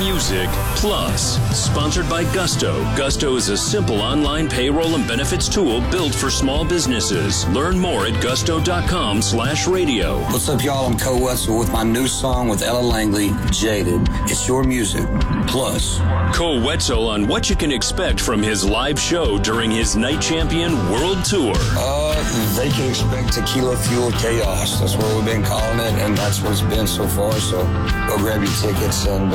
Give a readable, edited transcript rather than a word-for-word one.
Music Plus. Sponsored by Gusto. Gusto is a simple online payroll and benefits tool built for small businesses. Learn more at gusto.com/radio. What's up, y'all? I'm Cole Wetzel with my new song with Ella Langley, Jaded. It's your music plus. Cole Wetzel on what you can expect from his live show during his Night Champion World Tour. They can expect tequila fueled chaos. That's what we've been calling it, and that's what it's been so far. So go grab your tickets and